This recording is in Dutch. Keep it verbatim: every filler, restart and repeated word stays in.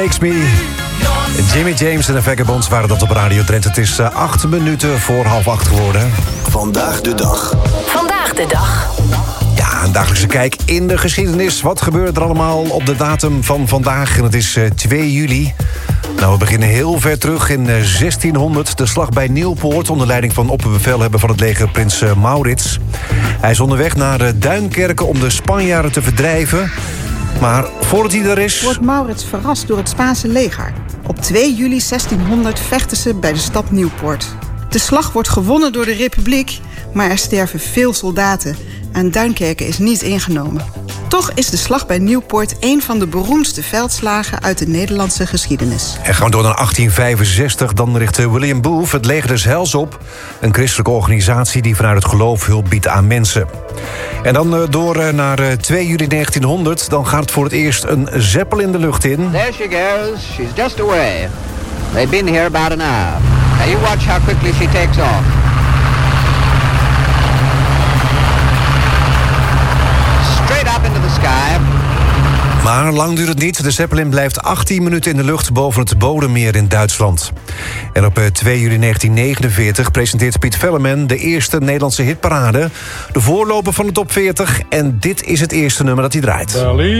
Makes Me. Jimmy James en de Vagabonds waren dat op Radio Drenthe. Het is uh, acht minuten voor half acht geworden. Vandaag de dag. Vandaag de dag. Ja, een dagelijkse kijk in de geschiedenis. Wat gebeurt er allemaal op de datum van vandaag? En het is uh, twee juli. Nou, we beginnen heel ver terug in uh, zestienhonderd. De slag bij Nieuwpoort onder leiding van opperbevelhebber van het leger prins uh, Maurits. Hij is onderweg naar uh, Duinkerken om de Spanjaarden te verdrijven. Maar voordat hij er is... wordt Maurits verrast door het Spaanse leger. Op twee juli zestienhonderd vechten ze bij de stad Nieuwpoort. De slag wordt gewonnen door de Republiek, maar er sterven veel soldaten en Duinkerken is niet ingenomen. Toch is de slag bij Nieuwpoort een van de beroemdste veldslagen uit de Nederlandse geschiedenis. En gaan we door naar achttien vijfenzestig. Dan richt William Booth het leger des Heils op. Een christelijke organisatie die vanuit het geloof hulp biedt aan mensen. En dan door naar twee juli negentienhonderd. Dan gaat het voor het eerst een Zeppelin de lucht in. There she goes. She's just away. They've been here about an hour. Now you watch how quickly she takes off. Straight up into the sky. Maar lang duurt het niet. De Zeppelin blijft achttien minuten in de lucht boven het Bodemmeer in Duitsland. En op twee juli negentien negenenveertig presenteert Piet Velleman de eerste Nederlandse hitparade. De voorloper van de top veertig. En dit is het eerste nummer dat hij draait.